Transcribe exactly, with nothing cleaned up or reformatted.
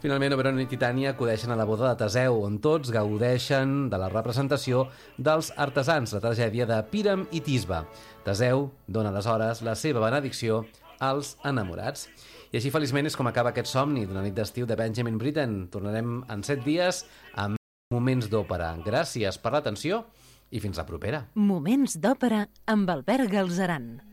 Finalment, Oberon i Titània acudeixen a la boda de Teseu, on tots gaudeixen de la representació dels artesans, la tragèdia de Píram i Tisbe. Teseu dona aleshores la seva benedicció als enamorats. I així feliçment és com acaba aquest somni d'una nit d'estiu de Benjamin Britten. Tornarem en set dies amb Moments d'Òpera. Gràcies per l'atenció i fins la propera. Moments d'Òpera amb Albert Galzeran.